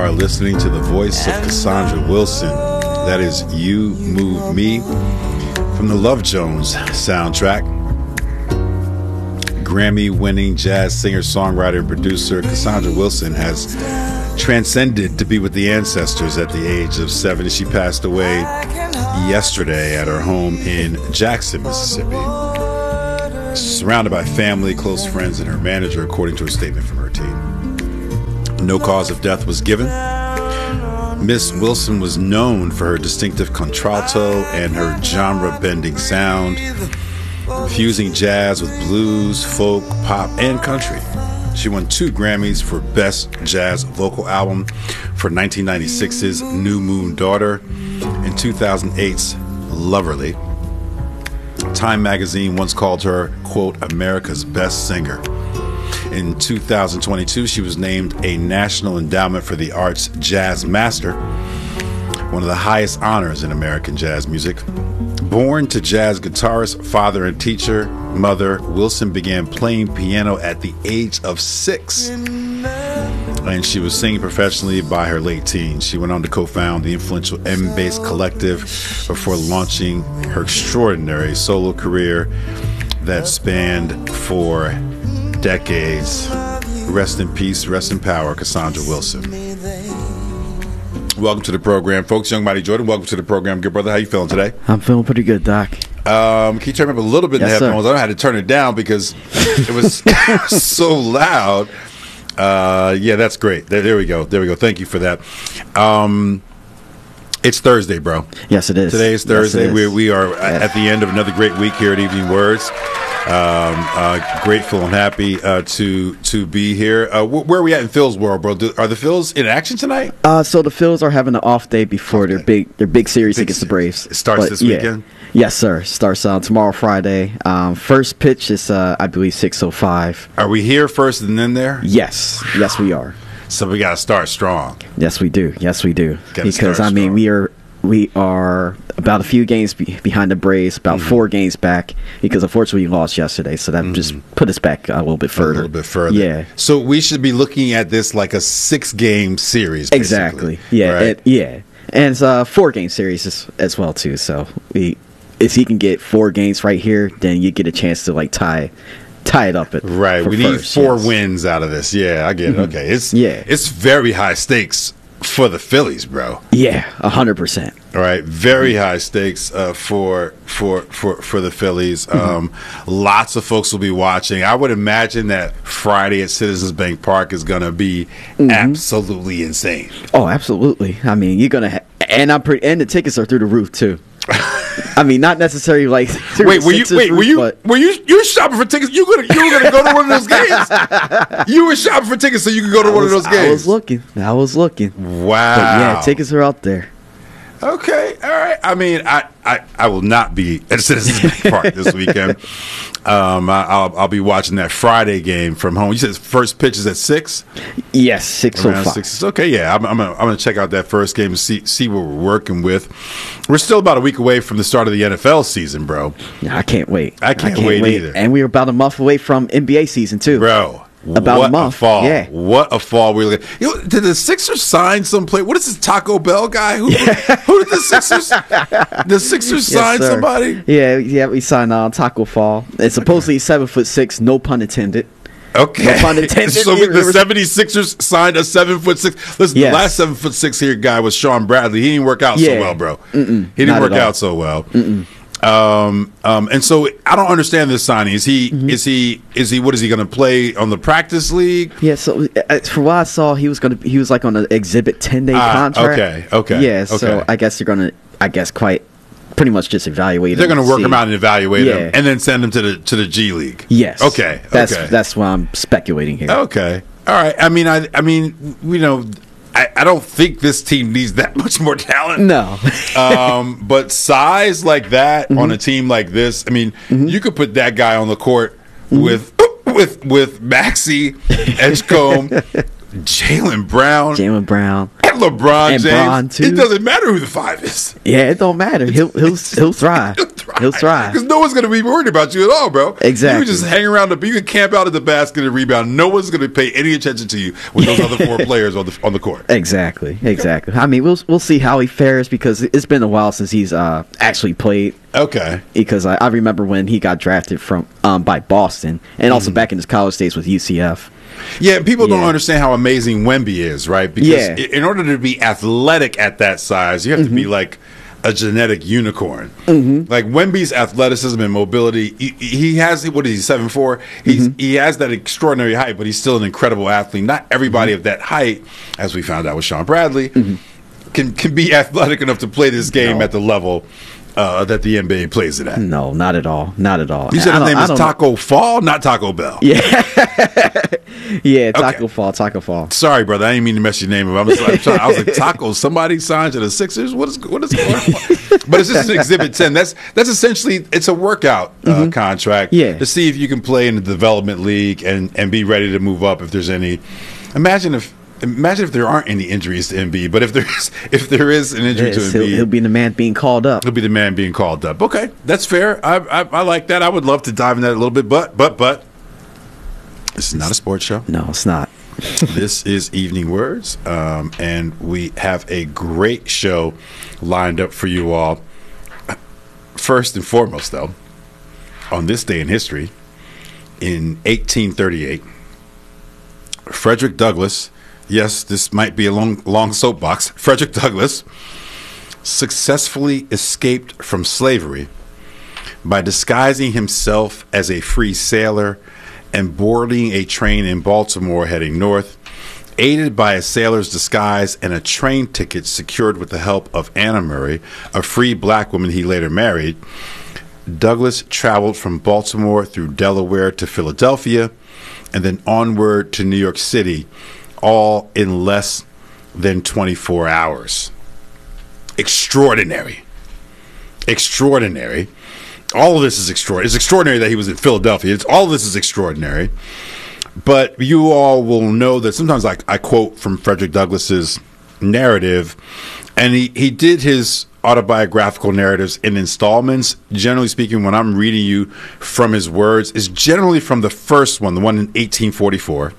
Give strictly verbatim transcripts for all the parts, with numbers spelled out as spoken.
are listening to the voice of Cassandra Wilson. That is You Move Me from the Love Jones soundtrack. Grammy-winning jazz singer, songwriter, and producer Cassandra Wilson has transcended to be with the ancestors at the age of seventy. She passed away yesterday at her home in Jackson, Mississippi. Surrounded by family, close friends, and her manager, according to a statement from her team. No cause of death was given. Miss Wilson was known for her distinctive contralto and her genre-bending sound, fusing jazz with blues, folk, pop, and country. She won two Grammys for Best Jazz Vocal Album for nineteen ninety-six's New Moon Daughter and two thousand eight's Loverly. Time magazine once called her, quote, America's best singer. In two thousand twenty-two, she was named a National Endowment for the Arts Jazz Master, one of the highest honors in American jazz music. Born to jazz guitarist, father, and teacher, mother, Wilson began playing piano at the age of six. And she was singing professionally by her late teens. She went on to co-found the influential M-Bass Collective before launching her extraordinary solo career that spanned for decades. Rest in peace, rest in power, Cassandra Wilson. Welcome to the program, folks. Young Mighty Jordan, welcome to the program. Good brother, how you feeling today? I'm feeling pretty good, Doc. Um, can you turn me up a little bit in yes, the headphones? Sir. I had to turn it down because it was so loud. Uh, yeah, that's great. There, there we go. There we go. Thank you for that. Um, it's Thursday, bro. Yes, it is. Today is Thursday. Yes, we, is. we are yes. at the end of another great week here at Evening Words. Um, uh, grateful and happy uh, to to be here. Uh, wh- where are we at in Phil's world, bro? Do, are the Phils in action tonight? Uh, so the Phils are having an off day before Okay. their big their big series Big against the series. Braves. It starts But, this yeah. weekend? Yes, sir. Starts on tomorrow, Friday. Um, first pitch is, uh, I believe, six oh five. Are we here first and then there? Yes. Yes, we are. So we got to start strong. Yes, we do. Yes, we do. Gotta Because, start I mean, strong. we are we are about a few games be- behind the Braves, about Mm-hmm. four games back, because unfortunately we lost yesterday. So that just put us back a little bit further. A little bit further. Yeah. So we should be looking at this like a six-game series, basically. Exactly. Yeah. Right? It, yeah. And it's a four-game series as, as well, too. So we, if he can get four games right here, then you get a chance to, like, tie tie it up. At, Right. for We need first, four yes. wins out of this. Yeah, I get it. Okay. It's Yeah. It's very high stakes for the Phillies, bro. Yeah, one hundred percent. All right, very high stakes uh, for for for for the Phillies. Um, lots of folks will be watching. I would imagine that Friday at Citizens Bank Park is going to be absolutely insane. Oh, absolutely. I mean, you're going to ha- – and I'm pretty – and the tickets are through the roof, too. I mean, not necessarily like through Wait, the were you Sixers wait roof, were you but were you you were shopping for tickets? You gonna you were gonna go to one of those games? You were shopping for tickets so you could go to I one was, of those games. I was looking. I was looking. Wow. But, yeah, tickets are out there. Okay, all right. I mean, I, I, I will not be at Citizens Bank Park this weekend. Um, I, I'll I'll be watching that Friday game from home. You said first pitch is at six. Yes, six oh Around five. six. Okay, yeah. I'm I'm gonna, I'm gonna check out that first game and see see what we're working with. We're still about a week away from the start of the N F L season, bro. Yeah, I can't wait. I can't wait either. And we're about a month away from N B A season, too. Bro. About what a month. fall. Yeah. What a fall we're looking. You know, did the Sixers sign some play? What is this Taco Bell guy? Who, who did the Sixers the Sixers Yes, sign sir. somebody? Yeah, yeah, we signed uh, Taco Fall. It's supposedly seven foot six, no pun intended. Okay. No pun intended. So It the was- seventy-sixers signed a seven foot six. Listen, Yes. the last seven foot six here guy was Sean Bradley. He didn't work out so Yeah. well, bro. Mm-mm. He didn't Not work at all. out so well. Mm-mm. Um, um, and so I don't understand this signing. Is he? Mm-hmm. Is he? Is he? What is he going to play on the practice league? Yeah, so uh, for what I saw, he was gonna he was like on an exhibit ten day Ah, contract. okay, okay, Yeah, so okay. I guess they're gonna I guess quite pretty much just evaluate. They're him going to and work see. him out and evaluate Yeah. him, and then send him to the to the G League. Yes. Okay. That's okay. that's what I'm speculating here. Okay. All right. I mean, I. I mean, you know, I, I don't think this team needs that much more talent. No. um, but size like that Mm-hmm. on a team like this, I mean, you could put that guy on the court with with with Maxey, Edgecombe, Jaylen Brown, Jaylen Brown. and LeBron and James. Bron, too. It doesn't matter who the five is. Yeah, it don't matter. He'll he'll he'll thrive. He'll thrive. He'll thrive. Because no one's going to be worried about you at all, bro. Exactly. You can just hang around the. You can camp out at the basket and rebound. No one's going to pay any attention to you with those other four players on the on the court. Exactly. Exactly. I mean, we'll we'll see how he fares because it's been a while since he's uh, actually played. Okay. Because I, I remember when he got drafted from um, by Boston, and also mm-hmm. back in his college days with U C F. Yeah, people yeah. don't understand how amazing Wemby is, right? Because yeah. in order to be athletic at that size, you have mm-hmm. to be like a genetic unicorn. Mm-hmm. Like Wemby's athleticism and mobility, he, he has, what is he, seven foot four? He's mm-hmm. He has that extraordinary height, but he's still an incredible athlete. Not everybody mm-hmm. of that height, as we found out with Sean Bradley, mm-hmm. can, can be athletic enough to play this game no. at the level Uh, that the N B A plays it at. No, not at all. Not at all. You said his name is Taco know. Fall, not Taco Bell. Yeah. yeah, Taco okay. Fall, Taco Fall. Sorry, brother. I didn't mean to mess your name up. I'm just, I'm trying, I was like, Taco, somebody signed to the Sixers? What is what is going on? But it's just an Exhibit ten. That's that's essentially, it's a workout uh, mm-hmm. contract yeah. to see if you can play in the development league and, and be ready to move up if there's any. Imagine if Imagine if there aren't any injuries to Embiid, but if there is, if there is an injury yes, to Embiid, he'll, he'll be the man being called up. He'll be the man being called up. Okay, that's fair. I, I I like that. I would love to dive in that a little bit, but but but this is not a sports show. No, it's not. This is Evening Words, um, and we have a great show lined up for you all. First and foremost, though, on this day in history, in eighteen thirty-eight, Frederick Douglass. Yes, this might be a long, long soapbox. Frederick Douglass successfully escaped from slavery by disguising himself as a free sailor and boarding a train in Baltimore heading north. Aided by a sailor's disguise and a train ticket secured with the help of Anna Murray, a free black woman he later married, Douglass traveled from Baltimore through Delaware to Philadelphia and then onward to New York City, all in less than twenty-four hours. Extraordinary. Extraordinary. All of this is extraordinary. It's extraordinary that he was in Philadelphia. It's, all of this is extraordinary. But you all will know that sometimes I, I quote from Frederick Douglass's narrative, and he, he did his autobiographical narratives in installments. Generally speaking, when I'm reading you from his words, is generally from the first one, the one in eighteen forty-four.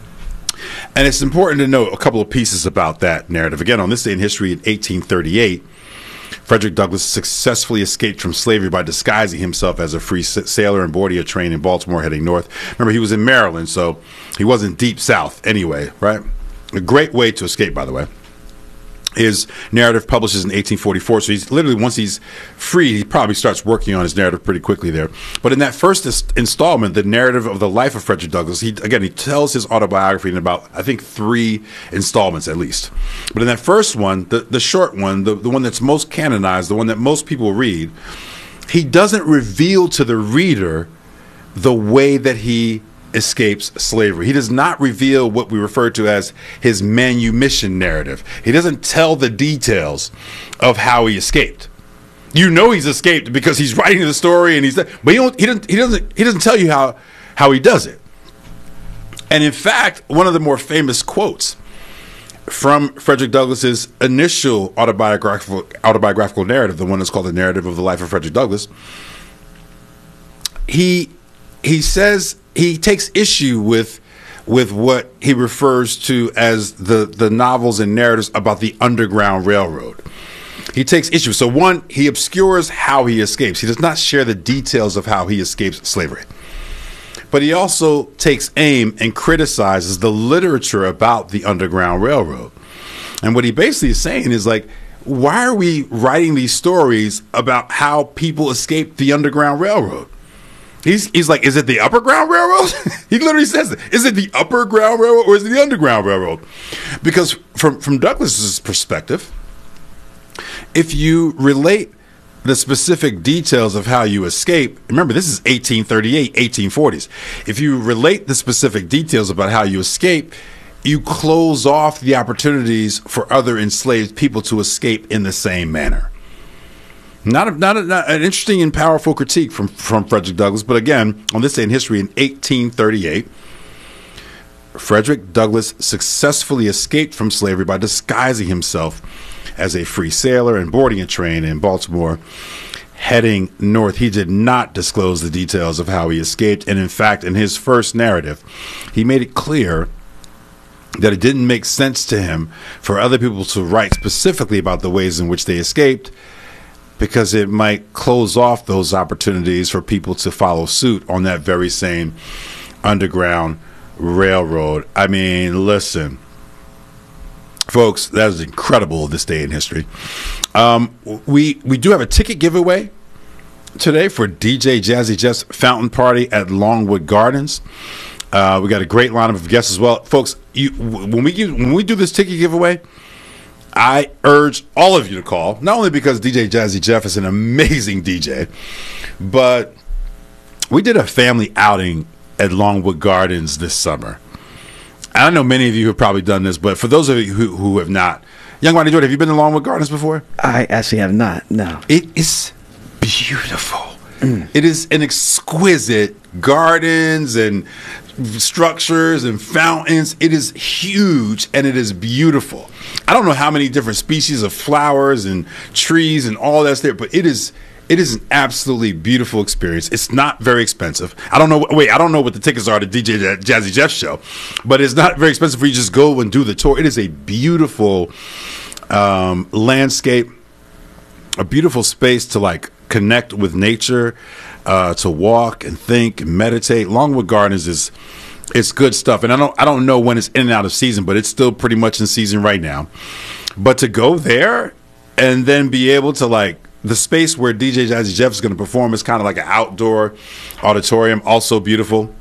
And it's important to note a couple of pieces about that narrative. Again, on this day in history in eighteen thirty-eight, Frederick Douglass successfully escaped from slavery by disguising himself as a free sailor and boarding a train in Baltimore heading north. Remember, he was in Maryland, so he wasn't deep south anyway, right? A great way to escape, by the way. His narrative publishes in eighteen forty-four, so he's literally, once he's free, he probably starts working on his narrative pretty quickly there. But in that first ist- installment, the narrative of the life of Frederick Douglass, he again, he tells his autobiography in about, I think, three installments at least. But in that first one, the, the short one, the, the one that's most canonized, the one that most people read, he doesn't reveal to the reader the way that he escapes slavery. He does not reveal what we refer to as his manumission narrative. He doesn't tell the details of how he escaped. You know he's escaped because he's writing the story, and he's but he don't he doesn't he doesn't he doesn't tell you how how he does it. And in fact, one of the more famous quotes from Frederick Douglass's initial autobiographical autobiographical narrative, the one that's called The Narrative of the Life of Frederick Douglass, he he says he takes issue with with what he refers to as the, the novels and narratives about the Underground Railroad. He takes issue. So one, he obscures how he escapes. He does not share the details of how he escapes slavery. But he also takes aim and criticizes the literature about the Underground Railroad. And what he basically is saying is like, why are we writing these stories about how people escaped the Underground Railroad? He's he's like, is it the Upper Ground Railroad? He literally says it. Is it the Upper Ground Railroad or is it the Underground Railroad? Because from, from Douglass's perspective, if you relate the specific details of how you escape, remember, this is eighteen thirty-eight, eighteen forties. If you relate the specific details about how you escape, you close off the opportunities for other enslaved people to escape in the same manner. Not, a, not, a, not an interesting and powerful critique from, from Frederick Douglass, but again, on this day in history in eighteen thirty-eight, Frederick Douglass successfully escaped from slavery by disguising himself as a free sailor and boarding a train in Baltimore, heading north. He did not disclose the details of how he escaped. And in fact, in his first narrative, he made it clear that it didn't make sense to him for other people to write specifically about the ways in which they escaped, because it might close off those opportunities for people to follow suit on that very same Underground Railroad. I mean, listen, folks, that is incredible, this day in history. Um, we we do have a ticket giveaway today for D J Jazzy Jeff's Fountain Party at Longwood Gardens. Uh, we got a great lineup of guests as well, folks. You, when we give, when we do this ticket giveaway, I urge all of you to call. Not only because D J Jazzy Jeff is an amazing D J, but we did a family outing at Longwood Gardens this summer. I don't know many of you have probably done this, but for those of you who, who have not, Young Monty Jordan, have you been to Longwood Gardens before? I actually have not, no. It is beautiful. Mm. It is an exquisite gardens and structures and fountains. It is huge and it is beautiful. I don't know how many different species of flowers and trees and all that's there, but it is it is an absolutely beautiful experience. It's not very expensive. I don't know. Wait, I don't know what the tickets are to D J Jazzy Jeff's show, but it's not very expensive for you to just go and do the tour. It is a beautiful um, landscape, a beautiful space to like connect with nature, uh, to walk and think and meditate. Longwood Gardens is it's good stuff, and I don't I don't know when it's in and out of season, but it's still pretty much in season right now. But to go there and then be able to like the space where D J Jazzy Jeff is going to perform is kind of like an outdoor auditorium, also beautiful.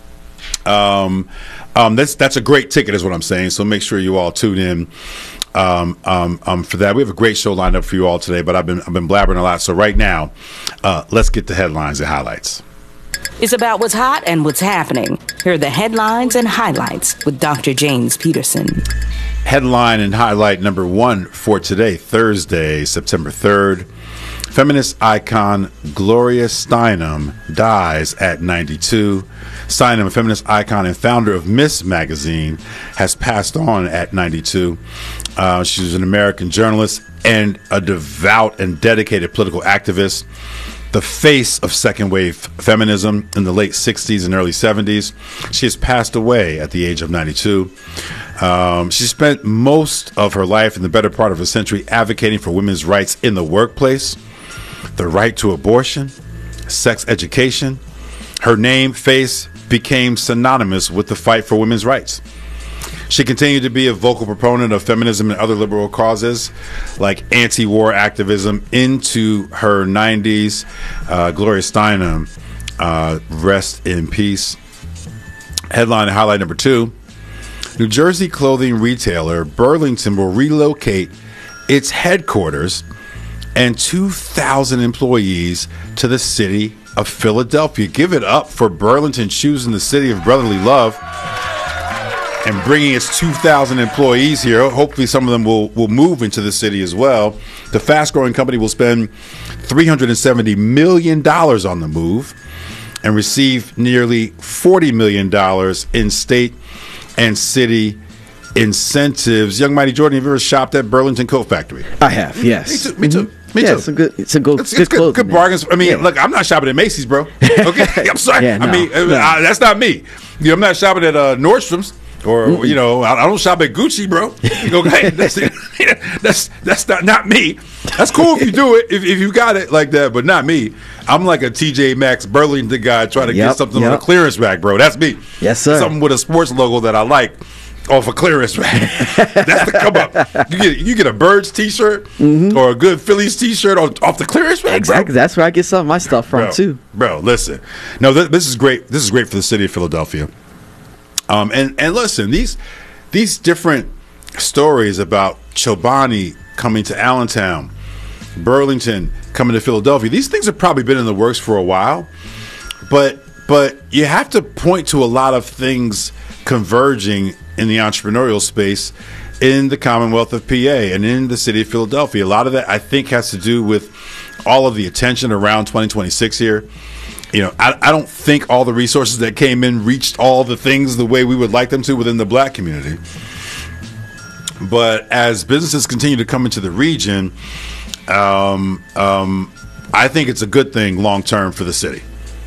Um, um, that's that's a great ticket, is what I'm saying. So make sure you all tune in um, um, um, for that. We have a great show lined up for you all today, but I've been I've been blabbering a lot. So right now, uh, let's get the headlines and highlights. It's about what's hot and what's happening. Here are the headlines and highlights with Doctor James Peterson. Headline and highlight number one for today, Thursday, September third. Feminist icon Gloria Steinem dies at ninety-two. Steinem, a feminist icon and founder of Miss Magazine, has passed on at ninety-two. Uh, she was an American journalist and a devout and dedicated political activist, the face of second wave feminism in the late sixties and early seventies. She has passed away at the age of ninety-two. Um, she spent most of her life and the better part of a century advocating for women's rights in the workplace, the right to abortion, sex education. Her name, face, became synonymous with the fight for women's rights. She continued to be a vocal proponent of feminism and other liberal causes like anti-war activism into her nineties. Uh, Gloria Steinem, uh, rest in peace. Headline and highlight number two. New Jersey clothing retailer Burlington will relocate its headquarters and two thousand employees to the city of Philadelphia. Give it up for Burlington choosing the city of brotherly love and bringing its two thousand employees here. Hopefully some of them will, will move into the city as well. The fast-growing company will spend three hundred seventy million dollars on the move and receive nearly forty million dollars in state and city incentives. Young Mighty Jordan, have you ever shopped at Burlington Coat Factory? I have, yes. Me too. Me too. Mm-hmm. Me yeah, too. It's a good, it's a good, it's, good, it's good, good bargains. I mean, yeah. Look, I'm not shopping at Macy's, bro. Okay, I'm sorry. Yeah, no, I mean, no. I, that's not me. You know, I'm not shopping at uh, Nordstrom's. Or mm-hmm. you know, I, I don't shop at Gucci, bro. Okay, that's that's that's not, not me. That's cool if you do it, if, if you got it like that, but not me. I'm like a T J Maxx Burlington guy trying to yep, get something yep. on a clearance rack, bro. That's me. Yes, sir. Something with a sports logo that I like off a clearance rack. That's the come up. You get you get a Birds T-shirt mm-hmm. or a good Phillies T-shirt off, off the clearance rack. Exactly. Bro. That's where I get some of my stuff from bro, too. Bro, listen. No, th- this is great. This is great for the city of Philadelphia. Um, and and listen, these. These different stories about Chobani coming to Allentown, Burlington coming to Philadelphia, these things have probably been in the works for a while, but but you have to point to a lot of things converging in the entrepreneurial space in the Commonwealth of P A and in the city of Philadelphia. A lot of that, I think, has to do with all of the attention around twenty twenty-six here. you know, I, I don't think all the resources that came in reached all the things the way we would like them to within the black community. But as businesses continue to come into the region, um, um, I think it's a good thing long term for the city.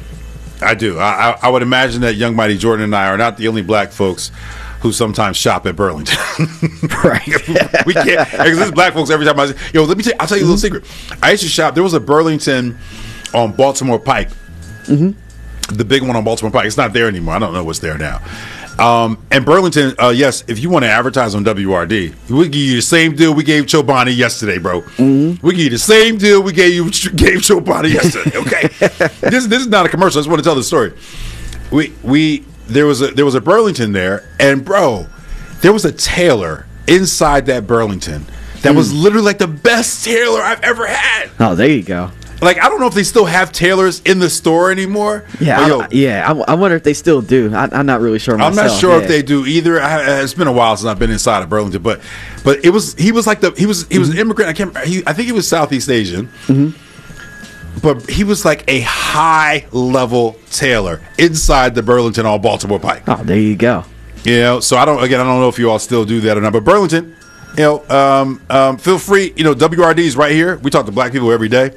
I do. I, I would imagine that young Mighty Jordan and I are not the only black folks who sometimes shop at Burlington. Right. We can't, because there's black folks every time I say, yo, let me tell you, I'll tell you a little secret. I used to shop, there was a Burlington on Baltimore Pike. Mm-hmm. The big one on Baltimore Pike. It's not there anymore. I don't know what's there now. Um, and Burlington, uh, yes, if you want to advertise on W R D, we give you the same deal we gave Chobani yesterday, bro. Mm-hmm. We give you the same deal we gave you gave Chobani yesterday. Okay, this this is not a commercial. I just want to tell the story. We we there was a there was a Burlington there, and bro, there was a tailor inside that Burlington that mm. was literally like the best tailor I've ever had. Oh, there you go. Like, I don't know if they still have tailors in the store anymore. Yeah, I, yo, yeah. I, I wonder if they still do. I, I'm not really sure myself. I'm not sure yeah. if they do either. I, it's been a while since I've been inside of Burlington, but but it was he was like the he was he was mm-hmm. an immigrant. I can't. He, I think he was Southeast Asian, mm-hmm. but he was like a high level tailor inside the Burlington on Baltimore Pike. Oh, there you go. You know, so I don't again. I don't know if you all still do that or not, but Burlington, you know, um, um, feel free. You know, W R D is right here. We talk to black people every day.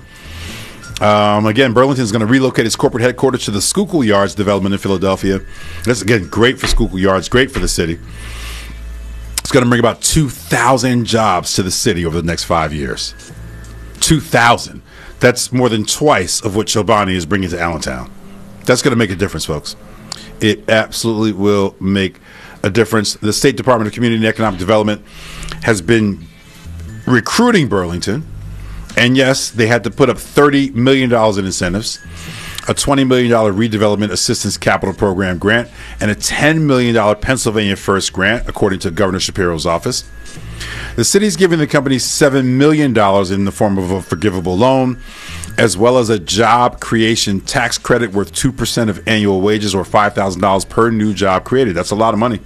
Um, again, Burlington is going to relocate its corporate headquarters to the Schuylkill Yards development in Philadelphia. That's, again, great for Schuylkill Yards, great for the city. It's going to bring about two thousand jobs to the city over the next five years. two thousand. That's more than twice of what Chobani is bringing to Allentown. That's going to make a difference, folks. It absolutely will make a difference. The State Department of Community and Economic Development has been recruiting Burlington. And yes, they had to put up thirty million dollars in incentives, a twenty million dollars redevelopment assistance capital program grant, and a ten million dollars Pennsylvania First grant, according to Governor Shapiro's office. The city is giving the company seven million dollars in the form of a forgivable loan, as well as a job creation tax credit worth two percent of annual wages or five thousand dollars per new job created. That's a lot of money.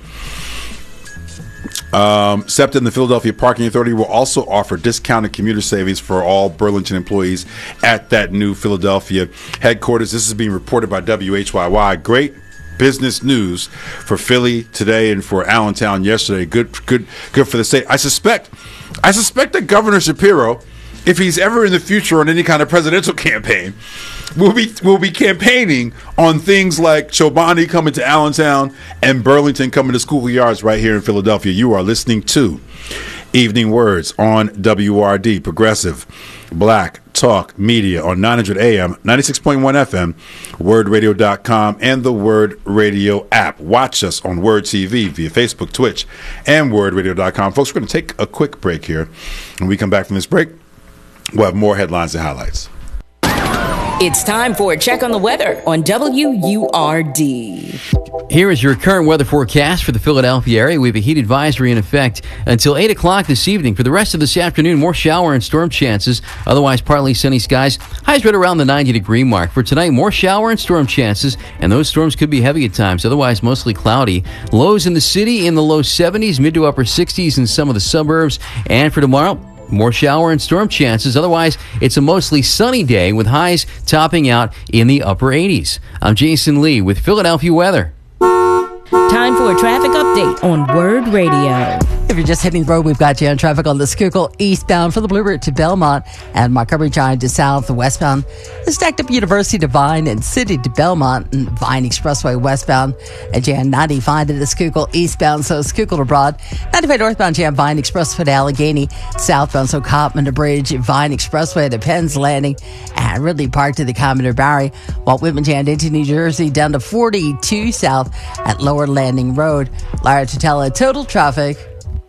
Um, SEPTA and the Philadelphia Parking Authority will also offer discounted commuter savings for all Burlington employees at that new Philadelphia headquarters. This is being reported by W H Y Y. Great business news for Philly today and for Allentown yesterday. Good, good, good for the state. I suspect, I suspect that Governor Shapiro, if he's ever in the future on any kind of presidential campaign, will be will be campaigning on things like Chobani coming to Allentown and Burlington coming to Schuylkill Yards right here in Philadelphia. You are listening to Evening Words on W R D, Progressive Black Talk Media on nine hundred A M, ninety-six point one F M, word radio dot com, and the Word Radio app. Watch us on Word T V via Facebook, Twitch, and word radio dot com. Folks, we're going to take a quick break here. When we come back from this break, we'll have more headlines and highlights. It's time for a check on the weather on W U R D. Here is your current weather forecast for the Philadelphia area. We have a heat advisory in effect until eight o'clock this evening. For the rest of this afternoon, more shower and storm chances. Otherwise, partly sunny skies. Highs right around the ninety degree mark. For tonight, more shower and storm chances, and those storms could be heavy at times. Otherwise, mostly cloudy. Lows in the city in the low seventies, mid to upper sixties in some of the suburbs. And for tomorrow, more shower and storm chances. Otherwise, it's a mostly sunny day with highs topping out in the upper eighties. I'm Jason Lee with Philadelphia weather. Time for a traffic update on Word Radio. If you're just hitting the road, we've got you on traffic on the Schuylkill eastbound from the Blue Route to Belmont and Montgomery Drive to south westbound. The stacked up University to Vine and City to Belmont and Vine Expressway westbound. And Jan ninety-five to the Schuylkill eastbound, so Schuylkill to Broad. ninety-five northbound Jan Vine Expressway to Allegheny. Southbound, so Cottman to Bridge. Vine Expressway to Penn's Landing. And Ridley Park to the Commodore Barry. While Whitman Jan into New Jersey down to forty-two south at Lower Landing Road. Lara Tutela, total traffic.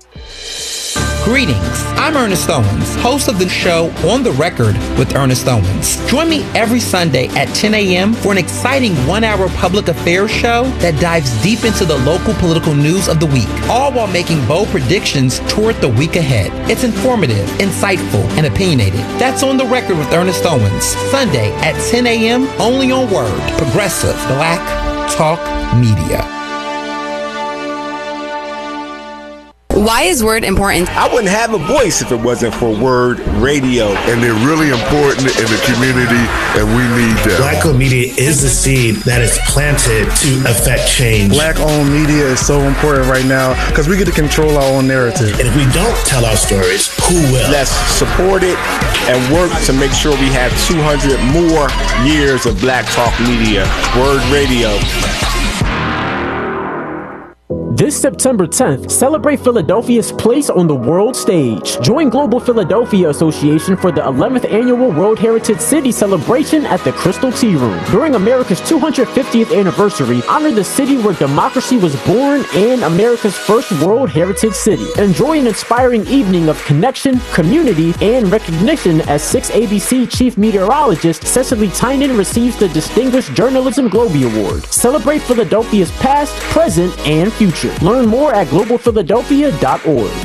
Greetings, I'm Ernest Owens, host of the show On the Record with Ernest Owens. Join me every Sunday at ten a.m. for an exciting one-hour public affairs show that dives deep into the local political news of the week, all while making bold predictions toward the week ahead. It's informative, insightful, and opinionated. That's On the Record with Ernest Owens, Sunday at ten a.m. only on Word, Progressive Black Talk Media. Why is Word important? I wouldn't have a voice if it wasn't for Word Radio. And they're really important in the community, and we need them. Black-owned media is the seed that is planted to affect change. Black-owned media is so important right now because we get to control our own narrative. And if we don't tell our stories, who will? Let's support it and work to make sure we have two hundred more years of Black Talk Media. Word Radio. This September tenth, celebrate Philadelphia's place on the world stage. Join Global Philadelphia Association for the eleventh Annual World Heritage City Celebration at the Crystal Tea Room. During America's two hundred fiftieth anniversary, honor the city where democracy was born and America's first World Heritage City. Enjoy an inspiring evening of connection, community, and recognition as six A B C Chief Meteorologist Cecily Tynan receives the Distinguished Journalism Globie Award. Celebrate Philadelphia's past, present, and future. Learn more at global philadelphia dot org.